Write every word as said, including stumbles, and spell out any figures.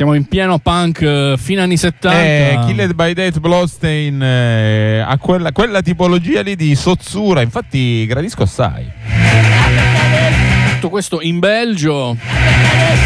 siamo in pieno punk eh, fine anni settanta. Eh, Killed by Dave Bloodstein eh, a quella, quella tipologia lì di sozzura, infatti gradisco assai. Tutto questo in Belgio.